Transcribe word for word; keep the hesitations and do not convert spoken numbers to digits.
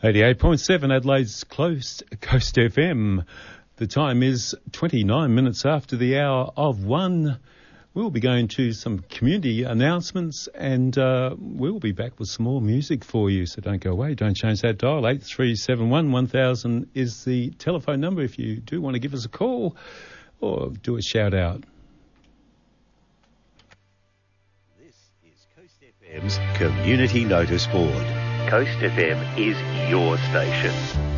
eighty-eight point seven Adelaide's Close Coast F M. The time is twenty-nine minutes after the hour of one. We'll be going to some community announcements and uh, we'll be back with some more music for you. So don't go away. Don't change that dial. eight three seven one, one thousand is the telephone number if you do want to give us a call or do a shout out. This is Coast F M's Community Notice Board. Coast F M is your station.